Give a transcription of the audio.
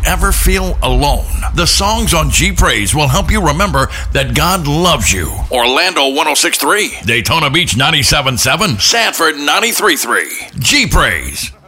ever feel alone, the songs on G Praise will help you remember that God loves you. Orlando 106.3, Daytona Beach 97.7, Sanford 93.3. G Praise.